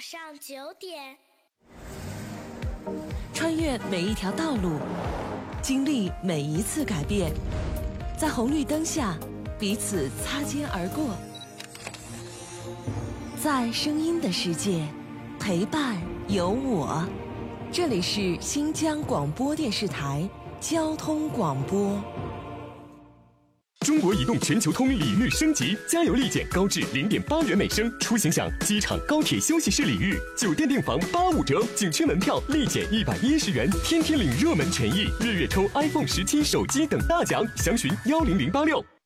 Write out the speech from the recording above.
上9点， 穿越每一条道路，经历每一次改变，在红绿灯下彼此擦肩而过，在声音的世界陪伴有我。这里是新疆广播电视台交通广播。 中国移动全球通礼遇升级，加油立减高至0.8元每升，出行享机场、高铁休息室礼遇，酒店订房85折，景区门票立减110元，天天领热门权益，日月抽 iPhone 17手机等大奖，详询10086。